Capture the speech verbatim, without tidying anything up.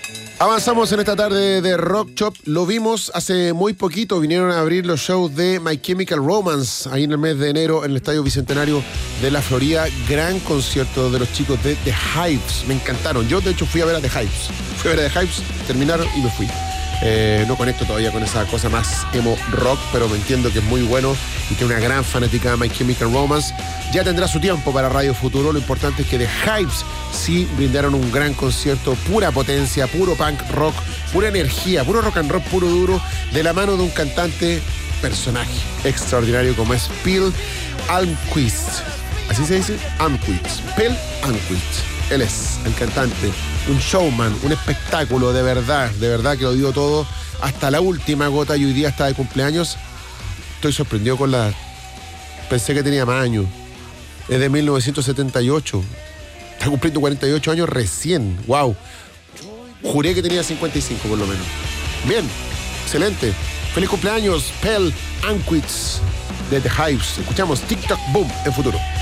Avanzamos en esta tarde de Rock Shop. Lo vimos hace muy poquito. Vinieron a abrir los shows de My Chemical Romance ahí en el mes de enero en el Estadio Bicentenario de la Florida. Gran concierto de los chicos de The Hives. Me encantaron. Yo, de hecho, fui a ver a The Hives. Fui a ver a The Hives, terminaron y me fui. Eh, no conecto todavía con esa cosa más emo rock, pero me entiendo que es muy bueno y que una gran fanática de My Chemical Romance. Ya tendrá su tiempo para Radio Futuro. Lo importante es que The Hives sí brindaron un gran concierto, pura potencia, puro punk rock, pura energía, puro rock and roll, puro duro, de la mano de un cantante personaje extraordinario como es Phil Almquist. ¿Así se dice? Almquist. Phil Almquist. Él es el cantante, un showman, un espectáculo de verdad, de verdad que lo dio todo hasta la última gota y hoy día está de cumpleaños. Estoy sorprendido con la... Pensé que tenía más años. Es de mil novecientos setenta y ocho. Está cumpliendo cuarenta y ocho años recién. ¡Wow! Juré que tenía cincuenta y cinco por lo menos. Bien, excelente. Feliz cumpleaños, Phil Almquist de The Hives. Escuchamos TikTok Boom en Futuro.